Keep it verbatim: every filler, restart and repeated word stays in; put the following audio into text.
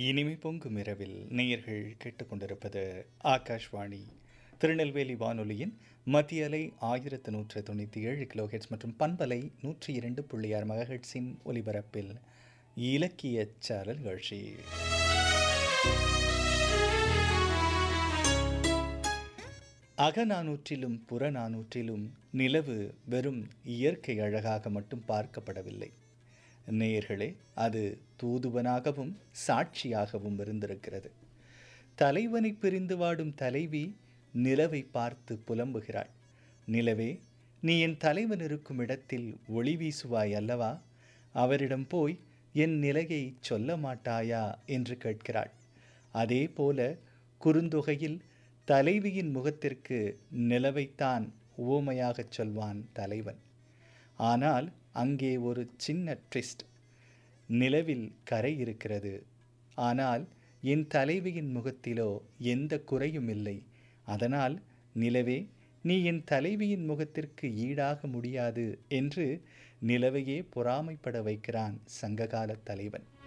இனிமை பொங்கும் இரவில் நேயர்கள் கேட்டுக்கொண்டிருப்பது ஆகாஷ்வாணி திருநெல்வேலி வானொலியின் மத்திய அலை ஆயிரத்து நூற்று தொண்ணூற்றி ஏழு கிலோஹெட்ஸ் மற்றும் பண்பலை நூற்றி இரண்டு புள்ளி ஆறு மெகாஹெட்ஸின் ஒலிபரப்பில் இலக்கிய சாரல் நிகழ்ச்சி. அகநானூற்றிலும் புறநானூற்றிலும் நிலவு வெறும் இயற்கை அழகாக மட்டும் பார்க்கப்படவில்லை நேயர்களே, அது தூதுவனாகவும் சாட்சியாகவும் இருந்திருக்கிறது. தலைவனை பிரிந்து வாடும் தலைவி நிலவை பார்த்து புலம்புகிறாள். நிலவே, நீ என் தலைவன் இருக்கும் இடத்தில் ஒளி வீசுவாய் அல்லவா? அவரிடம் போய் என் நிலையை சொல்ல மாட்டாயா என்று கேட்கிறாள். அதே போல குறுந்தொகையில் தலைவியின் முகத்திற்கு நிலவைத்தான் உவமையாகச் சொல்வான் தலைவன். ஆனால் அங்கே ஒரு சின்ன ட்விஸ்ட். நிலவில் கரை இருக்கிறது, ஆனால் என் தலைவியின் முகத்திலோ எந்த குறையும் இல்லை. அதனால் நிலவே, நீ என் தலைவியின் முகத்திற்கு ஈடாக முடியாது என்று நிலவையே பொறாமைப்பட வைக்கிறான் சங்ககால தலைவன்.